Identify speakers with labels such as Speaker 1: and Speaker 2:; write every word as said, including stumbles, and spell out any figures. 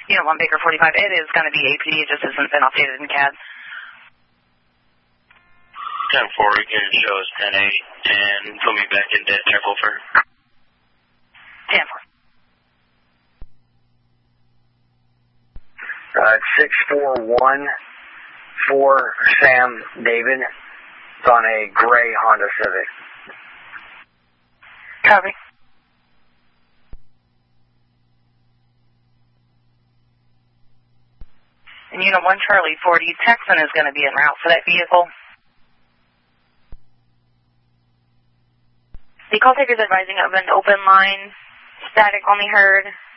Speaker 1: Unit one Baker forty-five, it is going to be A P D, it just hasn't been updated in C A D.
Speaker 2: ten four, you can show us ten eight and put me back in dead check over.
Speaker 1: ten four.
Speaker 3: Uh, six four one for Sam David. It's on a gray Honda Civic.
Speaker 1: Copy. And Unit one Charlie forty, Texan is going to be en route for that vehicle. The call taker is advising of an open line, static only heard.